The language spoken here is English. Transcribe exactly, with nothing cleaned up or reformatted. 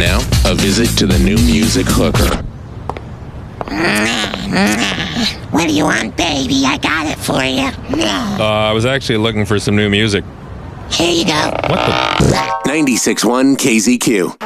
now, a visit to the New Music Hooker. What do you want, baby? I got it for you. Uh, I was actually looking for some new music. Here you go. What the? ninety-six point one K Z Q.